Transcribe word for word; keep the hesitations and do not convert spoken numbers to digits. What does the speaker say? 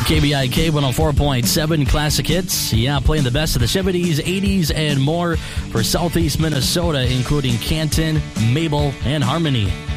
K B I K one oh four point seven Classic Hits. Yeah, playing the best of the seventies, eighties, and more for Southeast Minnesota, including Canton, Mabel, and Harmony.